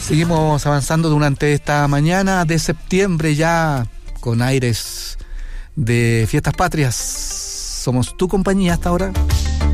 Seguimos avanzando durante esta mañana de septiembre ya con aires de fiestas patrias. Somos tu compañía hasta ahora.